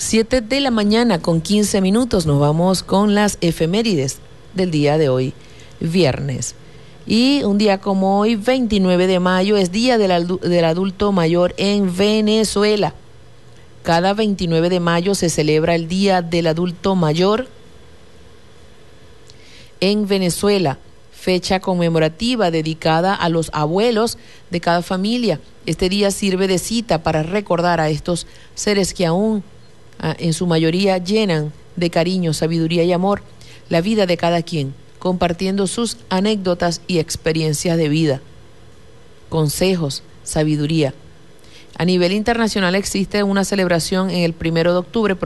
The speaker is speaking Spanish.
7 de la mañana con 15 minutos. Nos vamos con las efemérides del día de hoy, viernes. Y un día como hoy, 29 de mayo, es Día del Adulto Mayor en Venezuela. Cada 29 de mayo se celebra el Día del Adulto Mayor en Venezuela, fecha conmemorativa dedicada a los abuelos de cada familia. Este día sirve de cita para recordar a estos seres que aún en su mayoría llenan de cariño, sabiduría y amor la vida de cada quien, compartiendo sus anécdotas y experiencias de vida, consejos, sabiduría. A nivel internacional existe una celebración en el 1 de octubre